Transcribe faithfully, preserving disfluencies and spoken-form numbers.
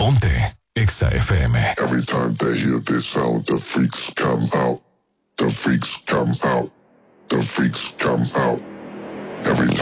Ponte Exa F M. Every time they hear this sound, the freaks come out. The freaks come out. The freaks come out. Every time